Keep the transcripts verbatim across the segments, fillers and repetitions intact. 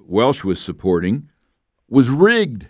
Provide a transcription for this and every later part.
Welch was supporting was rigged.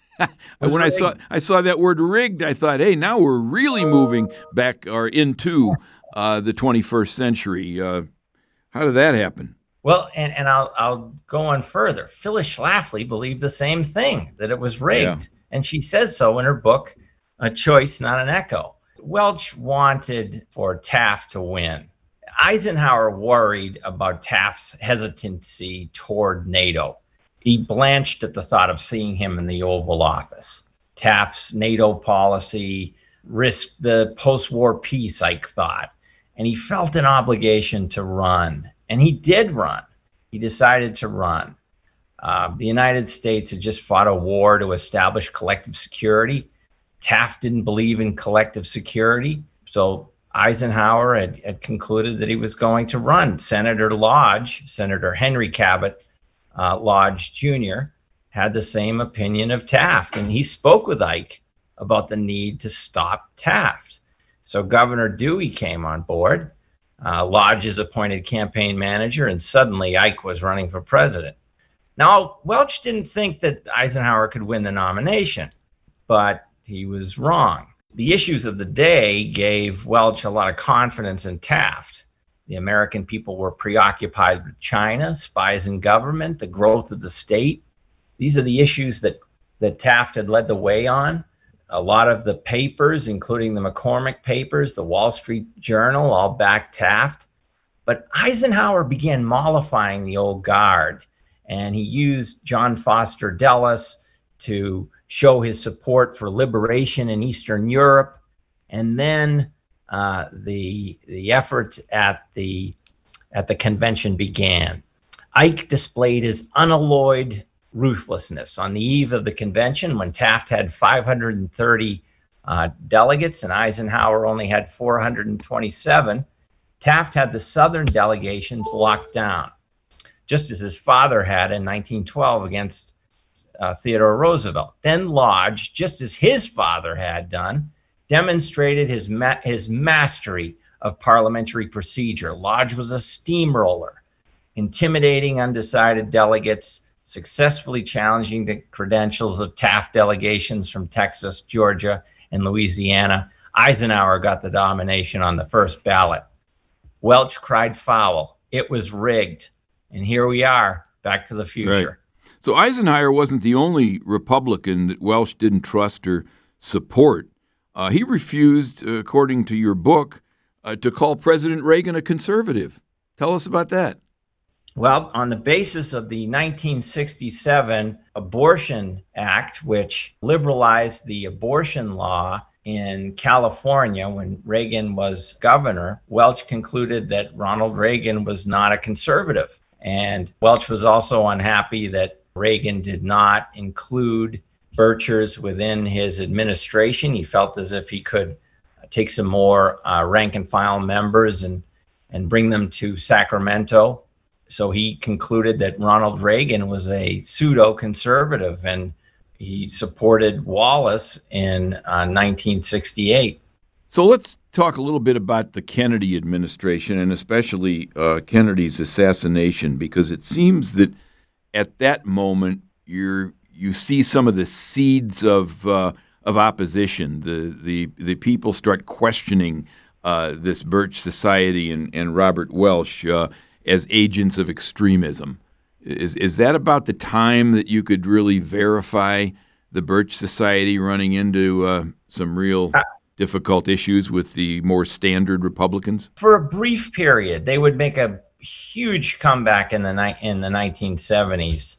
Was when rigged. I saw I saw that word rigged, I thought, hey, now we're really moving back or into uh, the twenty-first century. Uh, how did that happen? Well, and, and I'll I'll go on further. Phyllis Schlafly believed the same thing, that it was rigged. Yeah. And she says so in her book, A Choice, Not an Echo. Welch wanted for Taft to win. Eisenhower worried about Taft's hesitancy toward NATO. He blanched at the thought of seeing him in the Oval Office. Taft's NATO policy risked the post-war peace, Ike thought, and he felt an obligation to run. And he did run. He decided to run. Uh, the United States had just fought a war to establish collective security. Taft didn't believe in collective security, so Eisenhower had, had concluded that he was going to run. Senator Lodge, Senator Henry Cabot uh, Lodge Junior, had the same opinion of Taft, and he spoke with Ike about the need to stop Taft. So Governor Dewey came on board. Uh, Lodge is appointed campaign manager, and suddenly Ike was running for president. Now, Welch didn't think that Eisenhower could win the nomination, but he was wrong. The issues of the day gave Welch a lot of confidence in Taft. The American people were preoccupied with China, spies in government, the growth of the state. These are the issues that, that Taft had led the way on. A lot of the papers, including the McCormick papers, the Wall Street Journal, all backed Taft. But Eisenhower began mollifying the old guard, and he used John Foster Dulles to show his support for liberation in Eastern Europe. And then uh, the, the efforts at the, at the convention began. Ike displayed his unalloyed ruthlessness. On the eve of the convention, when Taft had five hundred thirty uh, delegates and Eisenhower only had four hundred twenty-seven, Taft had the Southern delegations locked down, just as his father had in nineteen twelve against uh, Theodore Roosevelt. Then Lodge, just as his father had done, demonstrated his, ma- his mastery of parliamentary procedure. Lodge was a steamroller, intimidating undecided delegates, successfully challenging the credentials of Taft delegations from Texas, Georgia, and Louisiana. Eisenhower got the nomination on the first ballot. Welch cried foul. It was rigged. And here we are, back to the future. Right. So Eisenhower wasn't the only Republican that Welch didn't trust or support. Uh, he refused, uh, according to your book, uh, to call President Reagan a conservative. Tell us about that. Well, on the basis of the nineteen sixty-seven Abortion Act, which liberalized the abortion law in California when Reagan was governor, Welch concluded that Ronald Reagan was not a conservative. And Welch was also unhappy that Reagan did not include Birchers within his administration. He felt as if he could take some more uh, rank and file members and, and bring them to Sacramento. So he concluded that Ronald Reagan was a pseudo-conservative, and he supported Wallace in uh, nineteen sixty-eight. So let's talk a little bit about the Kennedy administration, and especially uh, Kennedy's assassination, because it seems that at that moment you're you see some of the seeds of uh, of opposition. The the the people start questioning uh, this Birch Society and and Robert Welch Uh, as agents of extremism. Is is that about the time that you could really verify the Birch Society running into uh, some real difficult issues with the more standard Republicans? For a brief period, they would make a huge comeback in the ni- in the nineteen seventies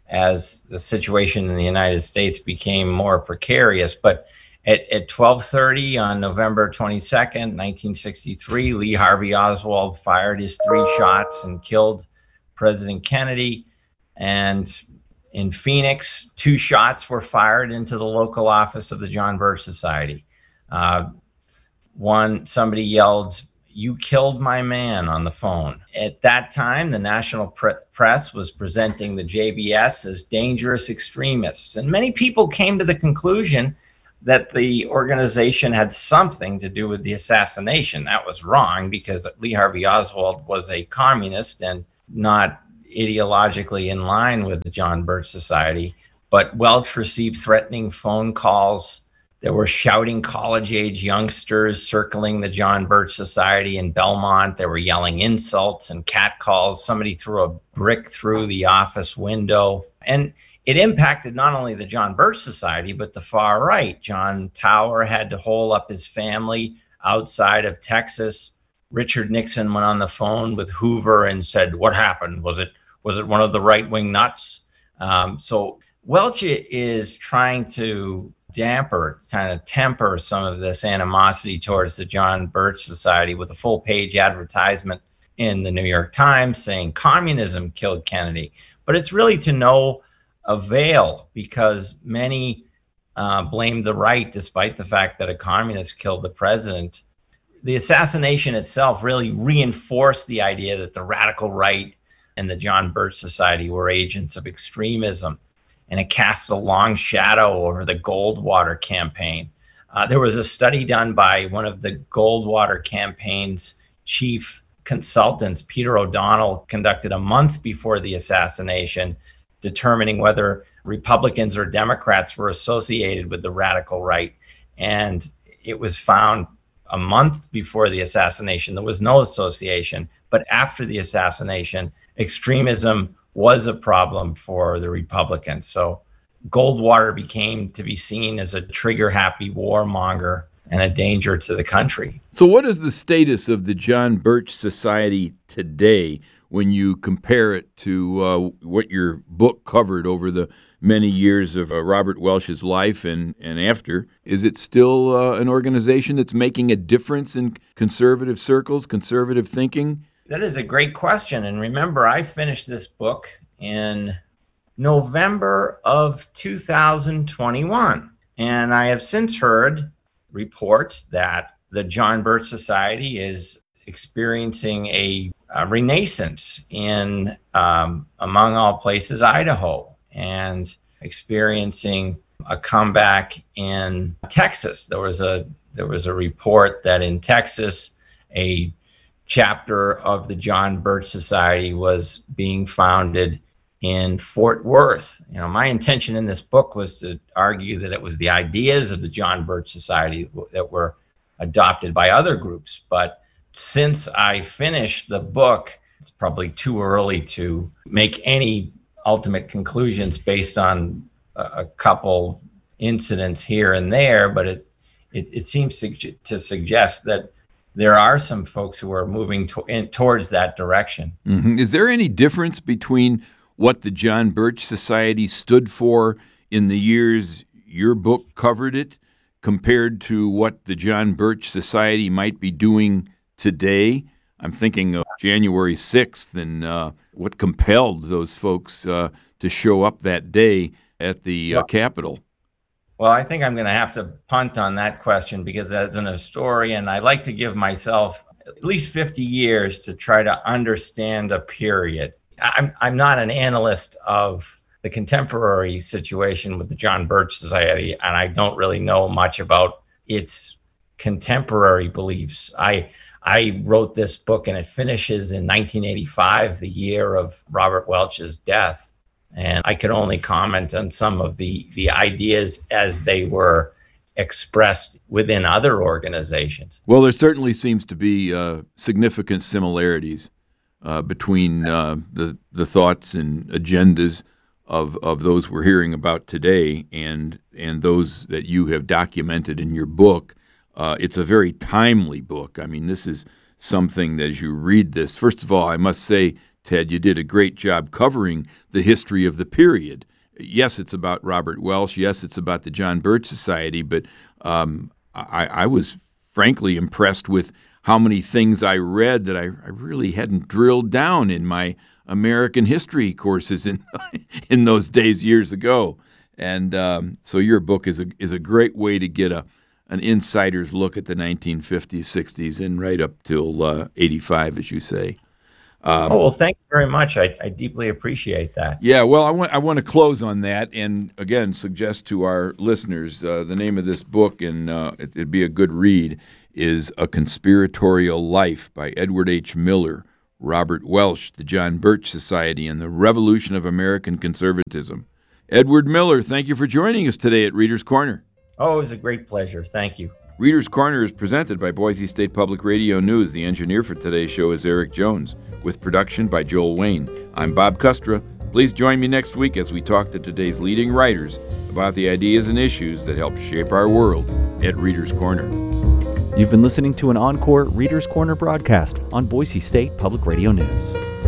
as the situation in the United States became more precarious. But at, at twelve thirty on November twenty-second, nineteen sixty-three, Lee Harvey Oswald fired his three shots and killed President Kennedy. And in Phoenix, two shots were fired into the local office of the John Birch Society. Uh, one, somebody yelled, "You killed my man," on the phone. At that time, the national pre- press was presenting the J B S as dangerous extremists. And many people came to the conclusion that the organization had something to do with the assassination. That was wrong, because Lee Harvey Oswald was a communist and not ideologically in line with the John Birch Society, but Welch received threatening phone calls. There were shouting college-age youngsters circling the John Birch Society in Belmont. They were yelling insults and catcalls. Somebody threw a brick through the office window. And it impacted not only the John Birch Society, but the far right. John Tower had to hole up his family outside of Texas. Richard Nixon went on the phone with Hoover and said, "What happened? Was it was it one of the right-wing nuts?" Um, so Welch is trying to damper, kind of temper some of this animosity towards the John Birch Society with a full-page advertisement in the New York Times saying communism killed Kennedy. But it's really to no avail, because many uh, blamed the right, despite the fact that a communist killed the president. The assassination itself really reinforced the idea that the radical right and the John Birch Society were agents of extremism, and it casts a long shadow over the Goldwater campaign. Uh, there was a study done by one of the Goldwater campaign's chief consultants, Peter O'Donnell, conducted a month before the assassination, determining whether Republicans or Democrats were associated with the radical right. And it was found a month before the assassination, there was no association. But after the assassination, extremism was a problem for the Republicans. So Goldwater became to be seen as a trigger-happy warmonger and a danger to the country. So what is the status of the John Birch Society today when you compare it to uh, what your book covered over the many years of uh, Robert Welch's life and, and after? Is it still uh, an organization that's making a difference in conservative circles, conservative thinking? That is a great question. And remember, I finished this book in November of two thousand twenty-one. And I have since heard reports that the John Birch Society is experiencing a, a renaissance in, um, among all places, Idaho, and experiencing a comeback in Texas. There was a there was a report that in Texas, a chapter of the John Birch Society was being founded in Fort Worth. You know, my intention in this book was to argue that it was the ideas of the John Birch Society that were adopted by other groups. But since I finished the book, it's probably too early to make any ultimate conclusions based on a, a couple incidents here and there. But it it, it seems to, to suggest that there are some folks who are moving to, in, towards that direction. Mm-hmm. Is there any difference between what the John Birch Society stood for in the years your book covered it compared to what the John Birch Society might be doing today? I'm thinking of January sixth and uh, what compelled those folks uh, to show up that day at the uh, Capitol. Well, I think I'm going to have to punt on that question, because as an historian, I like to give myself at least fifty years to try to understand a period. I'm, I'm not an analyst of the contemporary situation with the John Birch Society, and I don't really know much about its contemporary beliefs. I I wrote this book, and it finishes in nineteen eighty-five, the year of Robert Welch's death. And I could only comment on some of the, the ideas as they were expressed within other organizations. Well, there certainly seems to be uh, significant similarities uh, between uh, the the thoughts and agendas of of those we're hearing about today and and those that you have documented in your book. Uh, it's a very timely book. I mean, this is something that as you read this, first of all, I must say, Ted, you did a great job covering the history of the period. Yes, it's about Robert Welch. Yes, it's about the John Birch Society. But um, I, I was frankly impressed with how many things I read that I, I really hadn't drilled down in my American history courses in in those days years ago. And um, so your book is a is a great way to get a an insider's look at the nineteen fifties, sixties, and right up till uh, eighty-five, as you say. Um, oh, well, thank you very much. I, I deeply appreciate that. Yeah, well, I want I want to close on that and, again, suggest to our listeners uh, the name of this book, and uh, it, it'd be a good read, is A Conspiratorial Life by Edward H. Miller, Robert Welsh, The John Birch Society, and the Revolution of American Conservatism. Edward Miller, thank you for joining us today at Reader's Corner. Oh, it was a great pleasure. Thank you. Reader's Corner is presented by Boise State Public Radio News. The engineer for today's show is Eric Jones, with production by Joel Wayne. I'm Bob Custra. Please join me next week as we talk to today's leading writers about the ideas and issues that help shape our world at Reader's Corner. You've been listening to an encore Reader's Corner broadcast on Boise State Public Radio News.